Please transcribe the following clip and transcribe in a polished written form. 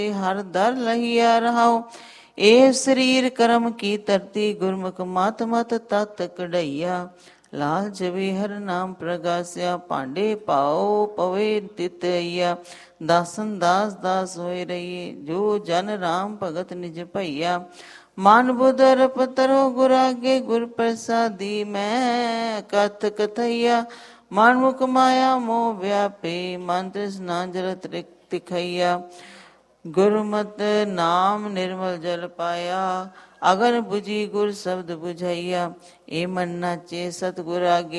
ਹਰ ਦਰ ਲਹੀਆ ਰਹਾਉ। ਇਹ ਸਰੀਰ ਕਰਮ ਕੀ ਧਰਤੀ, ਗੁਰਮੁਖ ਮਤ ਮਤ ਤਤ ਕਢਈਆ। ਲਾਲ ਜਵੇ ਹਰ ਨਾਮ ਪ੍ਰਗਾਸਿਆ, ਭਾਂਡੇ ਪਾਓ ਪਵੇ ਤਿਤਈਆ। ਦਾਸਨ ਦਾਸ ਦਾਸ ਹੋਏ ਰਹੀਏ, ਜੋ ਜਨ ਰਾਮ ਭਗਤ ਨਿਜ ਭਈਆ। ਮਨ ਬੁੱਧ ਰਪ ਤਰੋ ਗੁਰ ਆਗੇ, ਗੁਰ ਪ੍ਰਸਾਦੀ ਮੈਂ ਕਥ ਕਥਈਆ। ਮਨ ਮੁਖ ਮਾਇਆ ਮੋਹ ਵਿਆਪੇ, ਮਨ ਤ੍ਰਿਸ਼ਨਾ ਜਲ ਤਿਖਈਆ। ਗੁਰਮਤਿ ਨਾਮ ਨਿਰਮਲ ਜਲ ਪਾਇਆ, ਅਗਨ ਬੁਝੀ ਗੁਰ ਸ਼ਬਦ ਬੁਝਈਆ। ਇਹ ਮਨ ਨਾਚੇ ਸਤਿਗੁਰ ਆਗੇ,